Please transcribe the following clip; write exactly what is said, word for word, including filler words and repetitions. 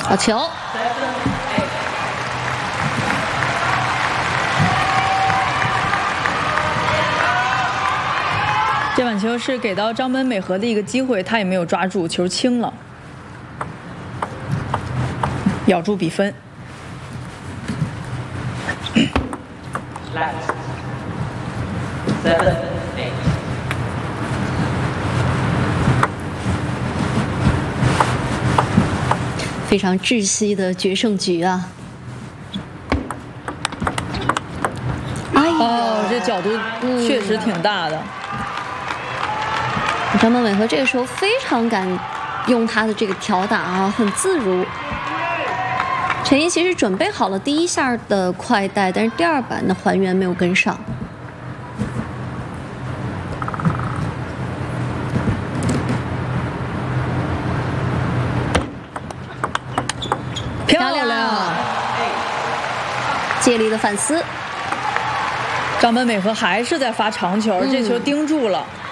好球！ 这碗球是给到张本美和的一个机会，她也没有抓住，球轻了，咬住比分。 非常窒息的决胜局啊！哎呀， 哦，这角度确实挺大的。 嗯、张本美和这个时候非常敢用她的这个挑打啊，很自如。陈怡其实准备好了第一下的快带，但是第二板的还原没有跟上。 漂亮！ 接力的反思， 张本美和还是在发长球，嗯、这球盯住了。